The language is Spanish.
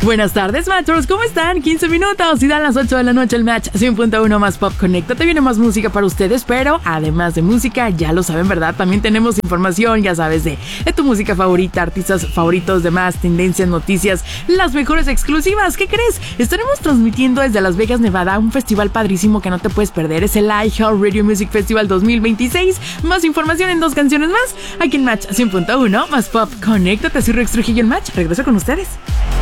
Buenas tardes, Matchers, ¿cómo están? 15 minutos y dan las 8 de la noche el Match 100.1 más Pop. Conéctate, viene más música para ustedes, pero además de música, ya lo saben, ¿verdad? También tenemos información, ya sabes, de tu música favorita, artistas favoritos, demás, tendencias, noticias, las mejores exclusivas. ¿Qué crees? Estaremos transmitiendo desde Las Vegas, Nevada, un festival padrísimo que no te puedes perder. Es el iHeartRadio Music Festival 2026. Más información en 2 canciones más, aquí en Match 100.1 más Pop. Conéctate, soy Rex Trujillo en Match. Regreso con ustedes.